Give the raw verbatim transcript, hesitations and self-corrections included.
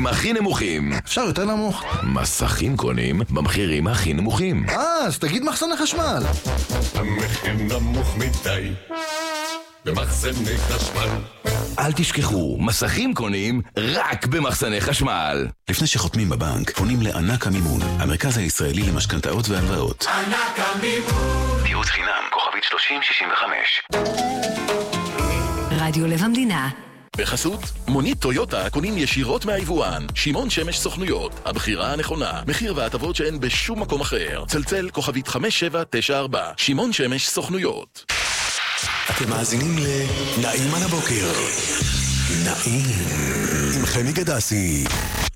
במחירים הכי נמוכים. אפשר יותר נמוך? מסכים קונים במחירים הכי נמוכים. אה, אז תגיד מחסני חשמל. המחיר נמוך מדי במחסני חשמל. אל תשכחו, מסכים קונים רק במחסני חשמל. לפני שחותמים בבנק, פונים לענק המימון, המרכז הישראלי למשכנתאות והלוואות. ענק המימון. ייעוץ חינם, כוכבית שלושים שישים וחמש. רדיו לב המדינה. בחסות, מונית טויוטה קונים ישירות מהיבואן. שמעון שמש סוכנויות, הבחירה הנכונה. מחיר והטבות שאין בשום מקום אחר. צלצל כוכבית חמש שבע תשע ארבע. שמעון שמש סוכנויות. אתם מאזינים לנעים על הבוקר. נעים עם חמי גדסי.